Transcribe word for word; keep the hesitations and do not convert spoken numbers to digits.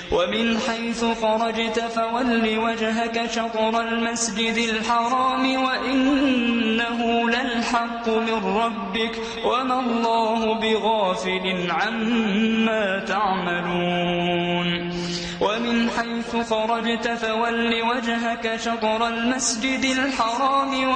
ومن حيث خرجت فول وجهك شطر المسجد الحرام وإنه للحق من ربك وما الله بغافل عما تعملون ومن حيث خرجت فول وجهك شطر المسجد الحرام